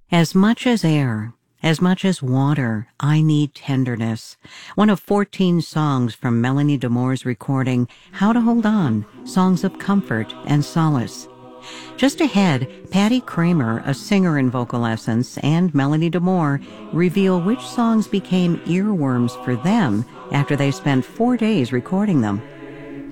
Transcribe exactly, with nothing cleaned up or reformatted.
As much as air, as much as water, I need tenderness. One of fourteen songs from Melanie D'Amour's recording, How to Hold On, Songs of Comfort and Solace. Just ahead, Patty Kramer, a singer in Vocal Essence, and Melanie D'Amour reveal which songs became earworms for them after they spent four days recording them.